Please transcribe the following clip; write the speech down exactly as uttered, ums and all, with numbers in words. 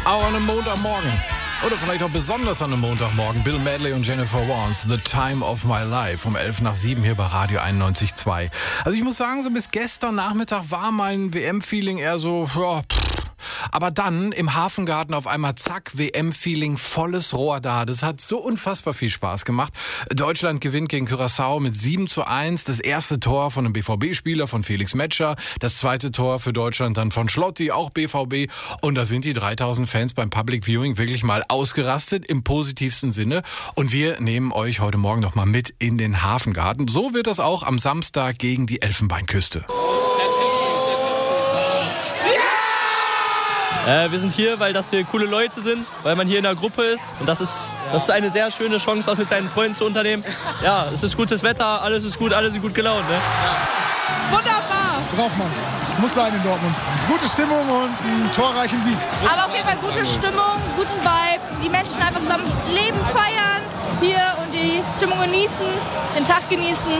Auch an einem Montagmorgen. Oder vielleicht auch besonders an einem Montagmorgen. Bill Medley und Jennifer Warnes, The Time of My Life, um elf nach sieben hier bei Radio einundneunzig Komma zwei. Also ich muss sagen, so bis gestern Nachmittag war mein W M-Feeling eher so, ja, pff. Aber dann im Hafengarten auf einmal zack, W M-Feeling, volles Rohr da. Das hat so unfassbar viel Spaß gemacht. Deutschland gewinnt gegen Curaçao mit sieben zu eins. Das erste Tor von einem B V B-Spieler, von Felix Metscher. Das zweite Tor für Deutschland dann von Schlotti, auch B V B. Und da sind die dreitausend Fans beim Public Viewing wirklich mal ausgerastet, im positivsten Sinne. Und wir nehmen euch heute Morgen noch mal mit in den Hafengarten. So wird das auch am Samstag gegen die Elfenbeinküste. Äh, wir sind hier, weil das hier coole Leute sind, weil man hier in der Gruppe ist. Und das ist, das ist eine sehr schöne Chance, das mit seinen Freunden zu unternehmen. Ja, es ist gutes Wetter, alles ist gut, alle sind gut gelaunt. Ne? Ja. Wunderbar! Braucht man. Muss sein in Dortmund. Gute Stimmung und einen torreichen Sieg. Aber auf jeden Fall gute Stimmung, guten Vibe. Die Menschen einfach zusammen Leben feiern hier und die Stimmung genießen, den Tag genießen.